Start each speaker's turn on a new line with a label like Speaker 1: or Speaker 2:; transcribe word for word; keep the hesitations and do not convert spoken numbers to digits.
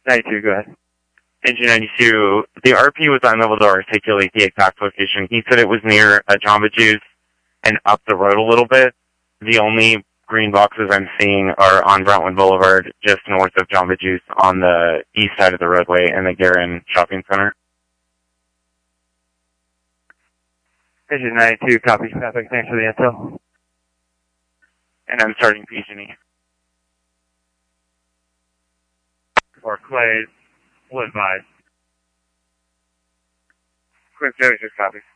Speaker 1: ninety-two, go ahead.
Speaker 2: Engine ninety-two, the R P was unable to articulate the exact location. He said it was near a Jamba Juice and up the road a little bit. The only green boxes I'm seeing are on Brentwood Boulevard, just north of Jamba Juice on the east side of the roadway and the Garin Shopping Center.
Speaker 1: Engine ninety-two, copy traffic. Thanks for the intel.
Speaker 2: And I'm starting P G and E.
Speaker 1: For Clays, will advise. Quinn Services, copy.